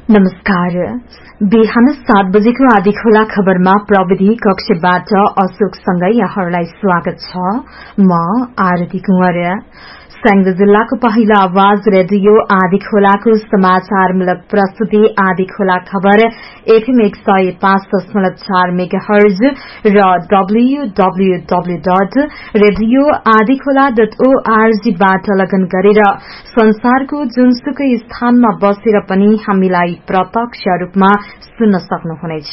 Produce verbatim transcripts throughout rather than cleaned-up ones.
नमस्कार। बिहान सात बजेको आदि खोला खबरमा प्रविधि कक्षबाट अशोकसँगै यहाँहरूलाई स्वागत छ। म आरती कुंवर। संघ जिल्लाको पहिलो आवाज रेडियो आदि खोलाको समाचारमूलक प्रस्तुति आदि खोला खबर एफएम एक सय पाँच दशमलव चार मेगा हर्ज र डब्ल्यूडब्ल्यूडब्ल्यू डट रेडियो आदि खोला डट ओआरजीबाट लगन गरेर संसारको जुनसुकै स्थानमा बसेर पनि हामीलाई प्रत्यक्ष रूपमा सुन्न सक्नुहुनेछ।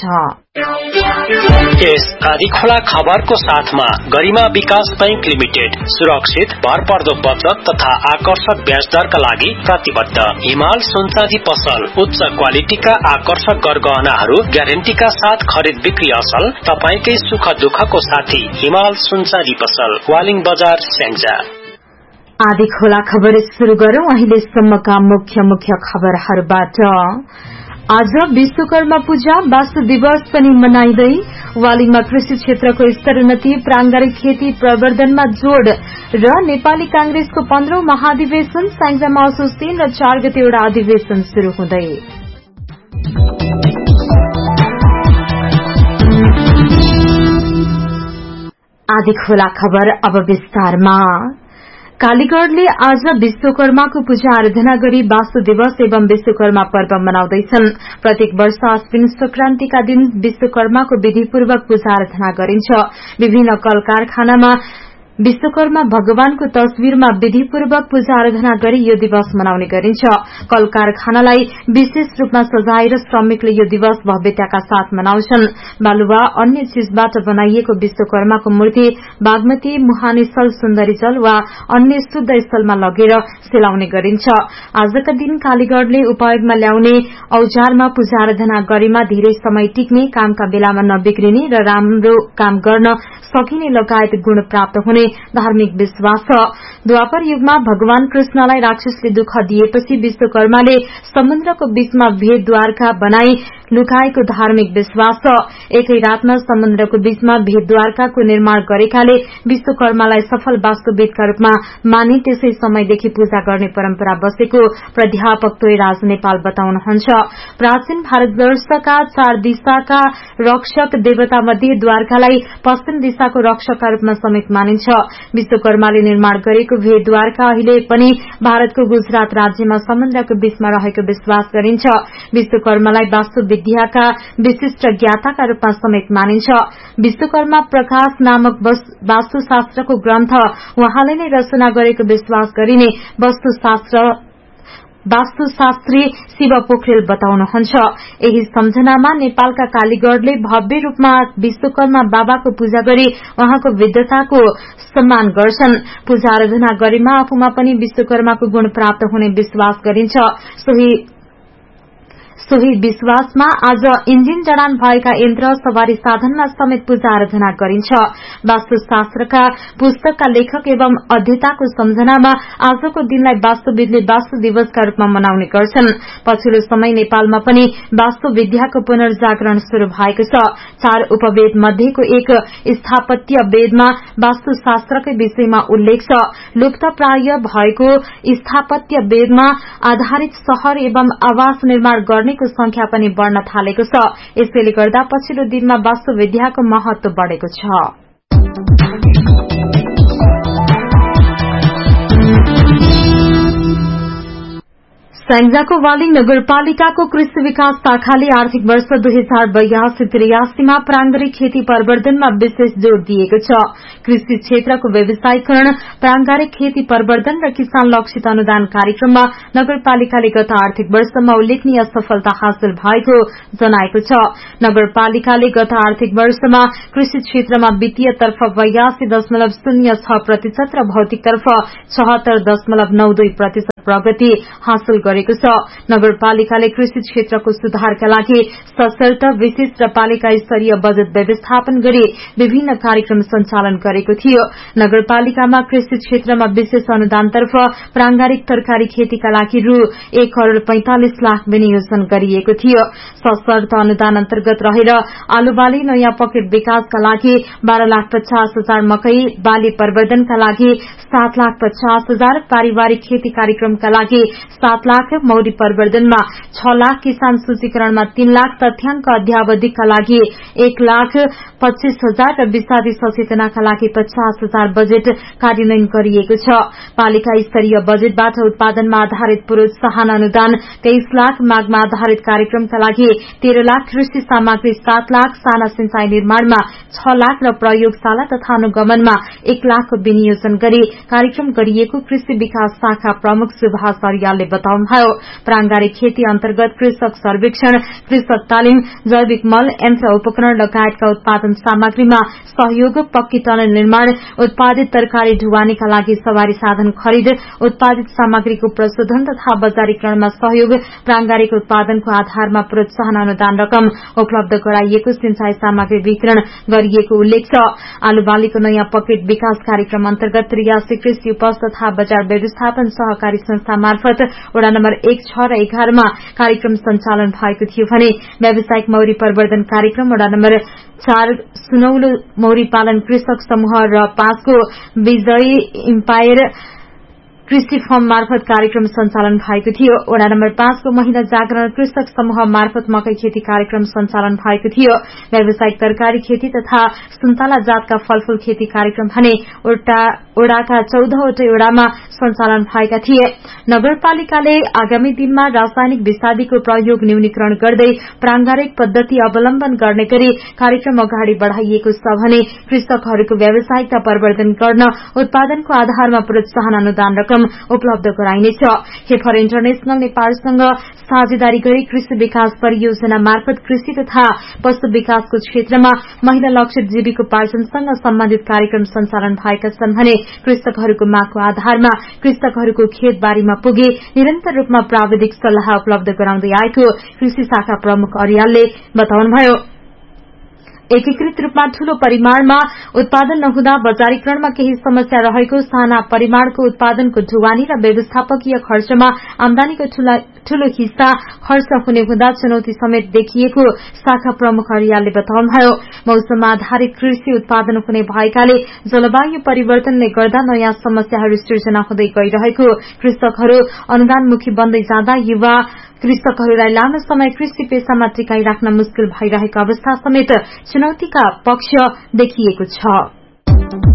यस आदि खोला खबरको साथमा गरिमा विकास बैंक लिमिटेड सुरक्षित भरपर्दो बचत तथा आकर्षक ब्याज दरका लागि प्रतिबद्ध। हिमाल सुनचाँदी पसल उच्च क्वालिटीका आकर्षक गरगहनाहरू ग्यारेन्टीका साथ खरिद बिक्री असल। तपाईकै सुख दुःखको साथी हिमाल सुनचाँदी पसल, वालिङ बजार, स्याङ्जा। आदि खोला खबर शुरू गरौं अहिलेसम्मका मुख्य मुख्य खबरहरूबाट। आज विश्वकर्मा पूजा वास्तु दिवस पनि मनाइँदै वालिङमा कृषि क्षेत्रको स्तरोन्नति, प्रांगारिक खेती प्रवर्धनमा जोड़ र नेपाली कांग्रेसको पन्ध्रौं महाधिवेशन स्याङ्जामा असोज तीन र चार गतेवटा अधिवेशन शुरू हुँदै। आदि खोला खबर अब विस्तारमा। कालीगढ़ले आज विश्वकर्माको पूजा आराधना गरी वास्तु दिवस एवं विश्वकर्मा पर्व मनाउँदैछन्। प्रत्येक वर्ष आश्विन संक्रान्तिका दिन विश्वकर्माको विधिपूर्वक पूजा आराधना गरिन्छ। विभिन्न कल कारखानामा विश्वकर्मा भगवानको तस्वीरमा विधिपूर्वक पूजा आराधना गरी यो दिवस मनाउने गरिन्छ। कल कारखानालाई विशेष रूपमा सजाएर श्रमिकले यो दिवस भव्यताका साथ मनाउँछन्। बालुवा अन्य चीजबाट बनाइएको विश्वकर्माको मूर्ति बागमती, मुहानेसल, सुन्दरी जल वा अन्य शुद्ध स्थलमा लगेर सेलाउने गरिन्छ। आजका दिन कालीगढ़ले उपयोगमा ल्याउने औजारमा पूजा आराधना गरेमा धेरै समय टिक्ने, कामका बेलामा नबिग्रिने र राम्रो काम गर्न सकिने लगायत गुण प्राप्त हुने धार्मिक विश्वास छ। द्वापर युगमा भगवान कृष्णलाई राक्षसले दुःख दिएपछि विश्वकर्माले समुद्रको बीचमा भेदद्वारका बनाई लुकाएको धार्मिक विश्वास छ। एकै रातमा समुद्रको बीचमा भेदद्वारकाको निर्माण गरेकाले विश्वकर्मालाई सफल वास्तुविदका रूपमा मानि त्यसै समयदेखि पूजा गर्ने परम्परा बसेको प्राध्यापक तोयराज नेपाल बताउनुहुन्छ। प्राचीन भारतवर्षका चार दिशाका रक्षक देवता मध्ये द्वारकालाई पश्चिम दिशाको रक्षकका रूपमा समेत मानिन्छ। विश्वकर्माले निर्माण गरेको भेदद्वारका अहिले पनि भारतको गुजरात राज्यमा समुद्रको बीचमा रहेको विश्वास गरिन्छ। विश्वकर्मालाई वास्तु विद्याका विशिष्ट ज्ञाताका रूपमा समेत मानिन्छ। विश्वकर्मा प्रकाश नामक वास्तुशास्त्रको ग्रन्थ उहाँले नै रचना गरेको विश्वास गरिने वस्तुशास्त्र वास्तुशास्त्री शिव पोखरेल बताउनुहुन्छ। यही सम्झनामा नेपालका कालीगढ़ले भव्य रूपमा विश्वकर्मा बाबाको पूजा गरी उहाँको विद्वताको सम्मान गर्छन्। पूजा आराधना गरेमा आफूमा पनि विश्वकर्माको गुण प्राप्त हुने विश्वास गरिन्छ। सोही सोही विश्वासमा आज इन्जिन जडान भएका यन्त्र सवारी साधनमा समेत पूजा आराधना गरिन्छ। वास्तुशास्त्रका पुस्तकका लेखक एवं अध्येताको सम्झनामा आजको दिनलाई वास्तुविदले वास्तु दिवसका रूपमा मनाउने गर्छन्। पछिल्लो समय नेपालमा पनि वास्तु विद्याको पुनर्जागरण शुरू भएको छ। चार उपवेद मध्येको एक स्थापत्य वेदमा वास्तुशास्त्रकै विषयमा उल्लेख छ। लुप्तप्राय भएको स्थापत्य वेदमा आधारित शहर एवं आवास निर्माण गर्ने को संख्या पनि बढ़न थालेको छ। यसैले गर्दा पछिल्लो दिनमा वास्तु विद्याको महत्व बढ़ेको छ। स्याङ्जाको वालिङ नगरपालिकाको कृषि विकास शाखाले आर्थिक वर्ष दुई हजार बयासी त्रियासीमा प्रांगारिक खेती प्रवर्धनमा विशेष जोड़ दिएको छ। कृषि क्षेत्रको व्यवसायीकरण, प्रांगारिक खेती प्रवर्धन र किसान लक्षित अनुदान कार्यक्रममा नगरपालिकाले गत आर्थिक वर्षमा उल्लेखनीय सफलता हासिल भएको जनाएको छ। नगरपालिकाले गत आर्थिक वर्षमा कृषि क्षेत्रमा वित्तीय तर्फ बयासी दशमलव शून्य छ प्रतिशत र भौतिकतर्फ छहत्तर दशमलव नौ दुई प्रतिशत प्रगति हासिल गरेको छ। नगरपालिकाले कृषि क्षेत्रको सुधारका लागि सशर्त विशिष्ट पालिका स्तरीय बजेट व्यवस्थापन गरी विभिन्न कार्यक्रम सञ्चालन गरेको थियो। नगरपालिकामा कृषि क्षेत्रमा विशेष अनुदानतर्फ प्रांगारिक तरकारी खेतीका लागि रू एक करोड़ पैंतालिस लाख विनियोजन गरिएको थियो। सशर्त अनुदान अन्तर्गत रहेर आलु बाली नयाँ पकेट विकासका लागि बाह्र लाख पचास हजार, मकै बाली प्रवर्धनका लागि सात लाख पचास हजार, पारिवारिक खेती कार्यक्रमका लागि सात लाख लाख, मौरी परिवर्तनमा छ लाख, किसान सूचीकरणमा तीन लाख, तथ्याङ्क अध्यावधिका लागि एक लाख पच्चीस हजार र विषादी सचेतनाका लागि पचास हजार बजेट कार्यान्वयन गरिएको छ। पालिका स्तरीय बजेटबाट उत्पादनमा आधारित प्रोत्साहन अनुदान तेइस लाख, मागमा आधारित कार्यक्रमका लागि तेह्र लाख, कृषि सामग्री सात लाख, साना सिंचाई निर्माणमा छ लाख र प्रयोगशाला तथा अनुगमनमा एक लाखको विनियोजन गरी कार्यक्रम गरिएको कृषि विकास शाखा प्रमुख सुभाष अर्यालले बताउनुभयो। प्रांगारिक खेती अन्तर्गत कृषक सर्वेक्षण, कृषक तालिम, जैविक मल, यन्त्र उपकरण लगायतका उत्पादन सामग्रीमा सहयोग, पक्की टनल निर्माण, उत्पादित तरकारी ढुवानीका लागि सवारी साधन खरिद, उत्पादित सामग्रीको प्रशोधन तथा बजारीकरणमा सहयोग, प्रांगारिक उत्पादनको आधारमा प्रोत्साहन अनुदान रकम उपलब्ध गराइएको, सिंचाई सामग्री वितरण गरिएको उल्लेख छ। आलु बालीको नयाँ पकेट विकास कार्यक्रम अन्तर्गत त्रियासी कृषि उपज तथा बजार व्यवस्थापन सहकारी संस्था मार्फत वडा नम्बर एक, छ र एघारमा कार्यक्रम सञ्चालन भएको थियो भने व्यावसायिक मौरी परिवर्तन कार्यक्रम वडा नम्बर चार सुनौलो मौरी पालन कृषक समूह र पाँचको विजयी इम्पायर कृषि फर्म मार्फत कार्यक्रम सञ्चालन भएको थियो। वडा नम्बर पाँचको महिला जागरण कृषक समूह मार्फत मकै खेती कार्यक्रम सञ्चालन भएको थियो। व्यावसायिक तरकारी खेती तथा सुन्तला जातका फलफूल खेती कार्यक्रम भने ओडाका चौधवटै ओडामा सञ्चालन भएका थिए। नगरपालिकाले आगामी दिनमा रासायनिक विषादीको प्रयोग न्यूनीकरण गर्दै प्रांगारिक पद्धति अवलम्बन गर्ने गरी कार्यक्रम अगाडि बढ़ाइएको छ भने कृषकहरूको व्यावसायिकता परिवर्तन गर्न उत्पादनको आधारमा प्रोत्साहन अनुदान रकम उपलब्ध गराइनेछ। हेफर इन्टरनेशनल नेपालसँग साझेदारी गरी कृषि विकास परियोजना मार्फत कृषि तथा पशु विकासको क्षेत्रमा महिला लक्षित जीविकोपार्जनसँग सम्बन्धित कार्यक्रम सञ्चालन भएका छन् भने कृषकहरूको मागको आधारमा कृषकहरूको खेतबारीमा पुगे निरन्तर रूपमा प्राविधिक सल्लाह उपलब्ध गराउँदै आएको कृषि शाखा प्रमुख अर्यालले बताउनुभयो। एकीकृत रूपमा ठूलो परिमाणमा उत्पादन नहुँदा बजारीकरणमा केही समस्या रहेको, साना परिमाणको उत्पादनको ढुवानी र व्यवस्थापकीय खर्चमा आमदानीको ठूलो हिस्सा खर्च हुने हुँदा चुनौती समेत देखिएको शाखा प्रमुख अर्यालले बताउनुभयो। मौसम आधारित कृषि उत्पादन हुने भएकाले जलवायु परिवर्तनले गर्दा नयाँ समस्याहरू सृजना हुँदै गइरहेको, कृषकहरू अनुदानमुखी बन्दै जाँदा युवा कृषकहरूलाई लामो समय कृषि पेशामा टिकाइ राख्न मुस्किल भइरहेको अवस्था समेत चुनौतीका पक्ष देखिएको छ।